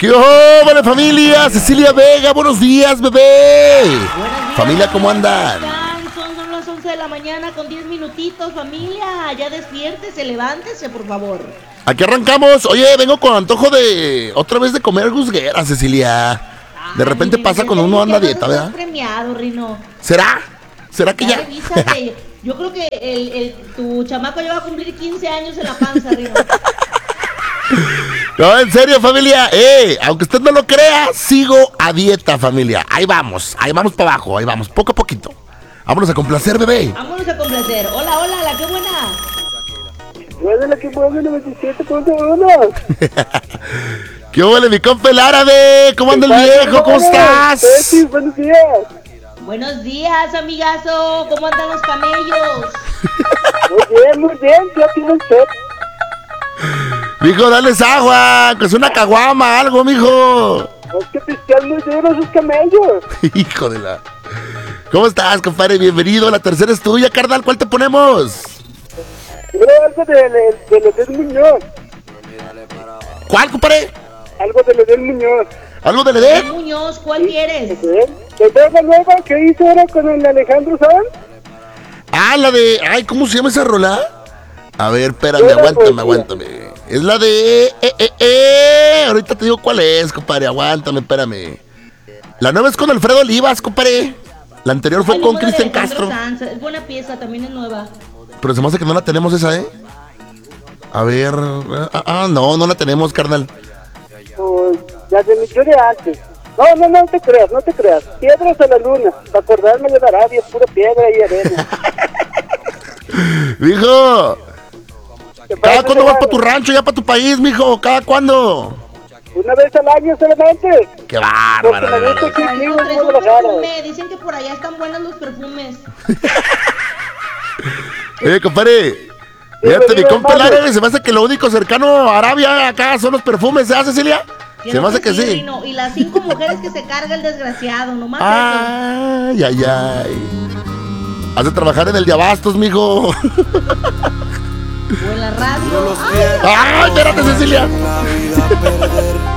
¿Qué hola familia? Cecilia Vega, buenos días, bebé. Buenos días, Familia, ¿cómo andan? Son las 11 de la mañana con 10 minutitos, familia. Ya despiértese, levántese, por favor. Aquí arrancamos. Oye, vengo con antojo de otra vez de comer gusguera, Cecilia. De repente pasa cuando uno anda a dieta, ¿verdad? Estás premiado, Rino. ¿Será? ¿Será que ya? Revísate. Yo creo que tu chamaco ya va a cumplir 15 años en la panza, Rino. No, en serio, familia. Aunque usted no lo crea, sigo a dieta, familia. Ahí vamos para abajo, ahí vamos, poco a poquito. Vámonos a complacer, bebé. Vámonos a complacer. Hola, hola, la que buena. Buena la que buena, 97.1. ¿Qué huele, mi compa el árabe? ¿Cómo anda el viejo? ¿Cómo estás? Sí, buenos días. Buenos días, amigazo. ¿Cómo andan los camellos? Muy bien, ya tienen sed. Mijo, dales agua, que es una caguama, algo, mijo. Es que pistean muy duro esos camellos. Hijo de la... ¿Cómo estás, compadre? Bienvenido, la tercera es tuya, carnal. ¿Cuál te ponemos? Quiero algo de Ledel Muñoz. ¿Cuál, compadre? Algo de Ledel Muñoz. ¿Algo de Ledel? Muñoz, ¿cuál quieres? ¿De la nueva que hizo ahora con el Alejandro Sanz? Ah, la de... Ay, ¿cómo se llama esa rola? A ver, espérame, aguántame. Es la de... Ahorita te digo cuál es, compadre. Aguántame, espérame. La nueva es con Alfredo Olivas, compadre. La anterior fue con Cristian Castro. Sanz. Es buena pieza, también es nueva. Pero se me hace que no la tenemos esa, ¿eh? A ver... no la tenemos, carnal. Pues, la de mi yo de antes. No te creas. Piedras a la luna. Para acordarme de Arabia, es pura piedra y arena. Mijo, ¿cada cuándo vas para tu rancho, ya para tu país, mijo? ¿Cada cuándo? Una vez al año solamente. ¡Qué bárbaro! Dicen que por allá están buenos los perfumes. Compadre, fíjate, mi compa el árabe, se me hace que lo único cercano a Arabia acá son los perfumes, ¿eh, Cecilia? Se me hace que sí. Rino. Y las 5 mujeres que se carga el desgraciado, nomás Ay. Has de trabajar en el de Abastos, mijo. eso. O en la radio. Ay, espérate, Cecilia.